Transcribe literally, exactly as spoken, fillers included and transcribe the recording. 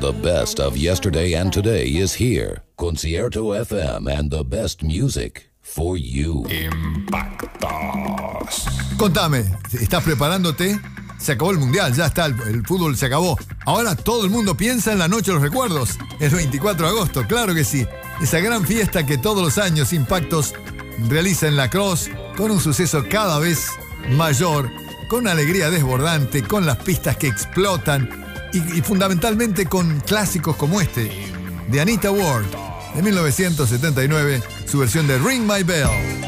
The best of yesterday and today is here. Concierto F M and the best music for you. Impactos. Contame, ¿estás preparándote? Se acabó el mundial, ya está, el, el fútbol se acabó. Ahora todo el mundo piensa en la noche de los recuerdos, el veinticuatro de agosto, claro que sí. Esa gran fiesta que todos los años Impactos realiza en La Crosse, con un suceso cada vez mayor, con una alegría desbordante, con las pistas que explotan y, y fundamentalmente con clásicos como este, de Anita Ward, de mil novecientos setenta y nueve, su versión de Ring My Bell.